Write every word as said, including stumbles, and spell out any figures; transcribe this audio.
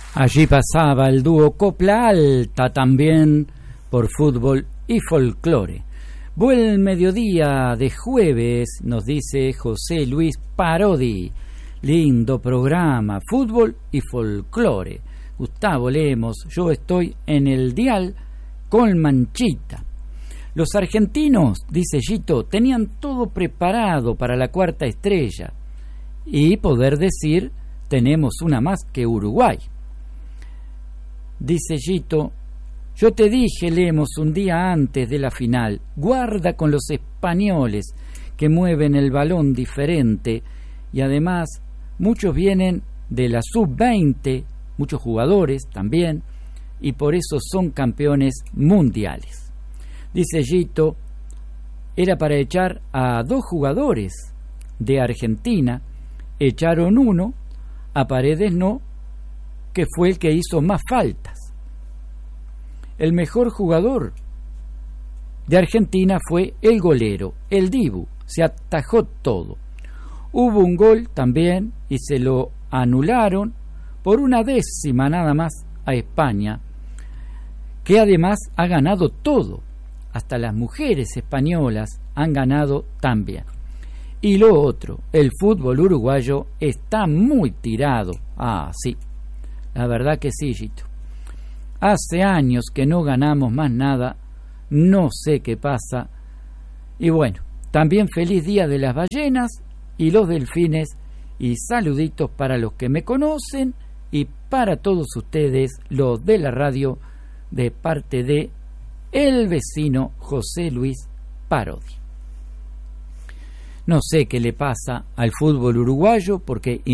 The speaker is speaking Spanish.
Allí pasaba el dúo Copla Alta, también por fútbol y folclore. Buen mediodía de jueves, nos dice José Luis Parodi. Lindo programa, fútbol y folclore. Gustavo Lemos, yo estoy en el dial con Manchita. Los argentinos, dice Gito, tenían todo preparado para la cuarta estrella y poder decir, tenemos una más que Uruguay. Dice Gito, yo te dije, Lemos, un día antes de la final, guarda con los españoles que mueven el balón diferente y además muchos vienen de la sub veinte, muchos jugadores también, y por eso son campeones mundiales. Dice Gito, era para echar a dos jugadores de Argentina, echaron uno, a Paredes no, que fue el que hizo más faltas. El mejor jugador de Argentina fue el golero, el Dibu, se atajó todo. Hubo un gol también y se lo anularon por una décima nada más a España, que además ha ganado todo. Hasta las mujeres españolas han ganado también. Y lo otro, el fútbol uruguayo está muy tirado. Ah, sí, la verdad que sí, Gito. Hace años que no ganamos más nada, no sé qué pasa. Y bueno, también feliz día de las ballenas y los delfines y saluditos para los que me conocen y para todos ustedes, los de la radio, de parte de el vecino José Luis Parodi. No sé qué le pasa al fútbol uruguayo porque